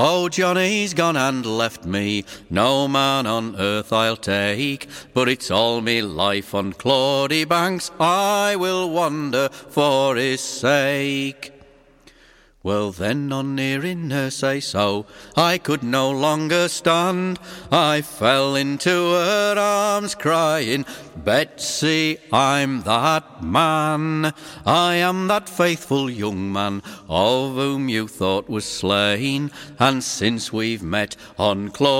Oh, Johnny's gone and left me, no man on earth I'll take, but it's all me life on Claudy Banks I will wander for his sake. Well then, on hearing her say so, I could no longer stand. I fell into her arms crying, Betsy, I'm that man. I am that faithful young man of whom you thought was slain, and since we've met on Claudy